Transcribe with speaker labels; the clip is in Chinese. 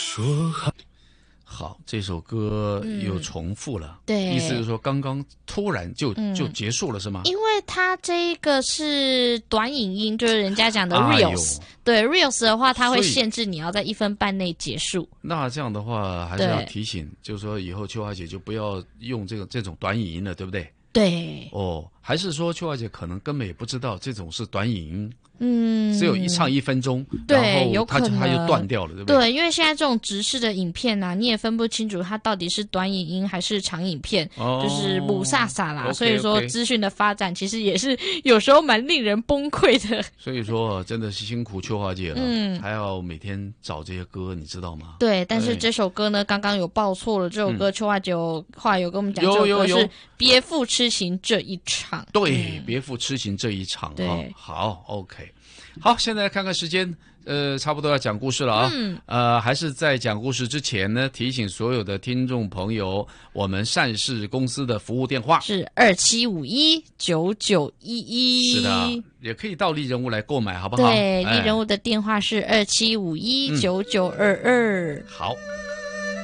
Speaker 1: 说好，这首歌又重复了，
Speaker 2: 对，
Speaker 1: 意思是说刚刚突然就结束了是吗？
Speaker 2: 因为它这个是短影音，就是人家讲的 reels，对 reels 的话，它会限制你要在1分半内结束。
Speaker 1: 那这样的话还是要提醒，就是说以后秋华姐就不要用这种短影音了，对不对？
Speaker 2: 对。
Speaker 1: 哦，还是说秋华姐可能根本也不知道这种是短影音，只有唱1分钟，
Speaker 2: 对，
Speaker 1: 然后它就断掉了，对不对？
Speaker 2: 对，因为现在这种直视的影片啊，你也分不清楚它到底是短影音还是长影片，就是母萨萨啦。所以说资讯的发展其实也是有时候蛮令人崩溃的。
Speaker 1: 所以说真的是辛苦秋华姐了，还要每天找这些歌，你知道吗？
Speaker 2: 对，但是这首歌呢，刚刚有报错了，这首歌秋华姐后来有跟我们讲，这首歌是别父痴情这一场。
Speaker 1: 对，别父痴情这一场。
Speaker 2: 对，
Speaker 1: 好 ，OK。好，现在看看时间，差不多要讲故事了啊。还是在讲故事之前呢，提醒所有的听众朋友，我们善事公司的服务电话
Speaker 2: 是27519911。
Speaker 1: 是的，也可以到丽人屋来购买，好不好？
Speaker 2: 对，丽人屋的电话是27519922。
Speaker 1: 好。